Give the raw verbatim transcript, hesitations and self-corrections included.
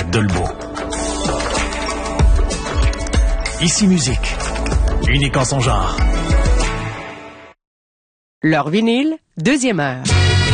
Dolbeau. Ici Musique, unique en son genre. Leur vinyle, deuxième heure.